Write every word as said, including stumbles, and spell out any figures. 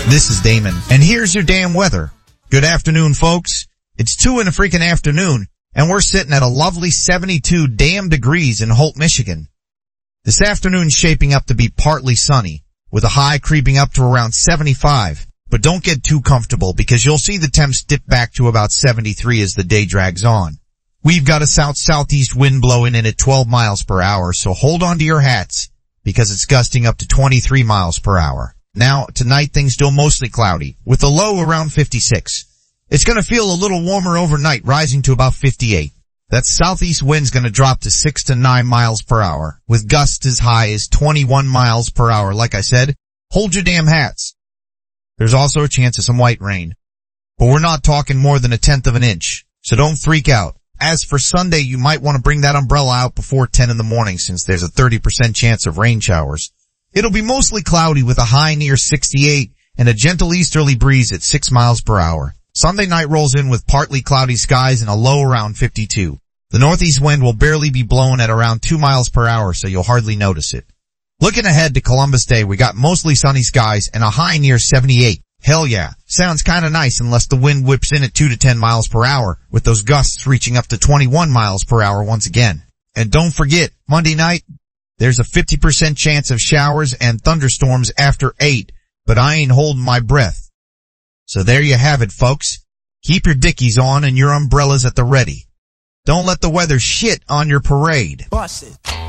This is Damon, and here's your damn weather. Good afternoon, folks. It's two in the freaking afternoon, and we're sitting at a lovely seventy-two damn degrees in Holt, Michigan. This afternoon's shaping up to be partly sunny, with a high creeping up to around seventy-five. But don't get too comfortable, because you'll see the temps dip back to about seventy-three as the day drags on. We've got a south-southeast wind blowing in at twelve miles per hour, so hold on to your hats, because it's gusting up to twenty-three miles per hour. Now, tonight things still mostly cloudy, with a low around fifty-six. It's gonna feel a little warmer overnight, rising to about fifty-eight. That southeast wind's gonna drop to six to nine miles per hour, with gusts as high as twenty-one miles per hour. Like I said, hold your damn hats. There's also a chance of some white rain, but we're not talking more than a tenth of an inch, so don't freak out. As for Sunday, you might want to bring that umbrella out before ten in the morning, since there's a thirty percent chance of rain showers. It'll be mostly cloudy with a high near sixty-eight and a gentle easterly breeze at six miles per hour. Sunday night rolls in with partly cloudy skies and a low around fifty-two. The northeast wind will barely be blowing at around two miles per hour, so you'll hardly notice it. Looking ahead to Columbus Day, we got mostly sunny skies and a high near seventy-eight. Hell yeah. Sounds kinda nice unless the wind whips in at two to ten miles per hour, with those gusts reaching up to twenty-one miles per hour once again. And don't forget, Monday night, there's a fifty percent chance of showers and thunderstorms after eight, but I ain't holding my breath. So there you have it, folks. Keep your dickies on and your umbrellas at the ready. Don't let the weather shit on your parade. Bust it.